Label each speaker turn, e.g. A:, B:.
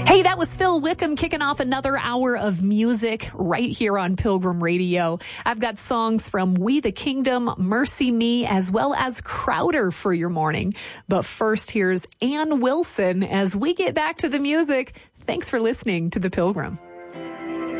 A: Hey, that was Phil Wickham kicking off another hour of music right here on Pilgrim Radio. I've got songs from We the Kingdom, Mercy Me, as well as Crowder for your morning. But first, here's Ann Wilson as we get back to the music. Thanks for listening to The Pilgrim.